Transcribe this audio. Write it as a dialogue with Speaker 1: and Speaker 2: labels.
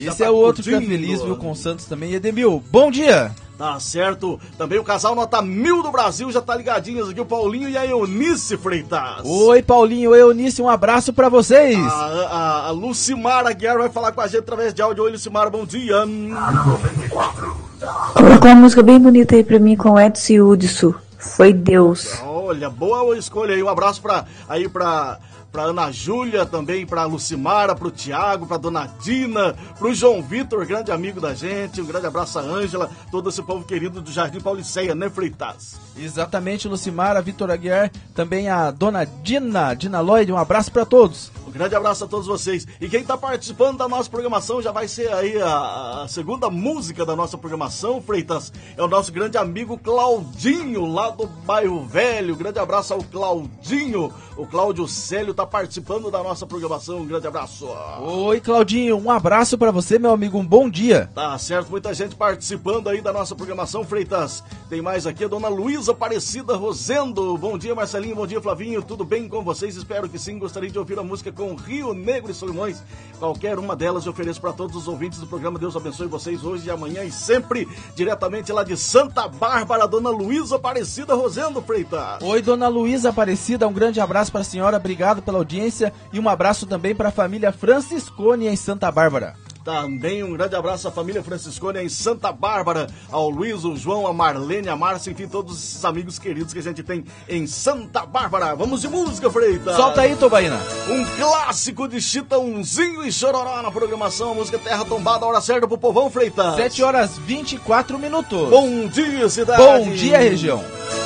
Speaker 1: Esse tá é o outro que tá feliz, viu, com o Santos também. Edemil, bom dia!
Speaker 2: Tá certo. Também o casal nota 1000 do Brasil já tá ligadinhos aqui, o Paulinho e a Eunice Freitas.
Speaker 1: Oi, Paulinho, Eunice, um abraço pra vocês.
Speaker 2: A Lucimara Guerra vai falar com a gente através de áudio. Oi, Lucimara, bom dia.
Speaker 3: Colocou uma música bem bonita aí pra mim com Edson e Hudson. Foi Deus.
Speaker 2: Olha, boa escolha aí. Um abraço pra Ana Júlia, também pra Lucimara, pro Tiago, pra Dona Dina, pro João Vitor, grande amigo da gente. Um grande abraço a Ângela, todo esse povo querido do Jardim Pauliceia, né, Freitas?
Speaker 1: Exatamente, Lucimara, Vitor Aguiar, também a Dona Dina Lloyd, um abraço pra todos.
Speaker 2: Um grande abraço a todos vocês. E quem tá participando da nossa programação já vai ser aí a segunda música da nossa programação, Freitas. É o nosso grande amigo Claudinho, lá do Bairro Velho. Grande abraço ao Claudinho. O Cláudio Célio tá participando da nossa programação. Um grande abraço.
Speaker 1: Oi, Claudinho, um abraço pra você, meu amigo, um bom dia.
Speaker 2: Tá certo, muita gente participando aí da nossa programação, Freitas. Tem mais aqui a Dona Luísa Aparecida Rosendo. Bom dia, Marcelinho, bom dia, Flavinho. Tudo bem com vocês? Espero que sim. Gostaria de ouvir a música com Rio Negro e Solimões. Qualquer uma delas eu ofereço para todos os ouvintes do programa. Deus abençoe vocês hoje e amanhã e sempre. Diretamente lá de Santa Bárbara, Dona Luísa Aparecida Rosendo, Freitas.
Speaker 1: Oi, Dona Luísa Aparecida, um grande abraço para a senhora. Obrigado pela audiência e um abraço também para a família Franciscone em Santa Bárbara.
Speaker 2: Também um grande abraço à família Franciscone em Santa Bárbara, ao Luiz, o João, a Marlene, a Márcia, enfim, todos esses amigos queridos que a gente tem em Santa Bárbara. Vamos de música, Freitas.
Speaker 1: Solta aí, Tobaína.
Speaker 2: Um clássico de Chitãozinho e Chororó na programação, a música Terra Tombada, a hora certa pro povão, Freitas.
Speaker 1: 7 horas 24 minutos.
Speaker 2: Bom dia, cidade.
Speaker 1: Bom dia, região.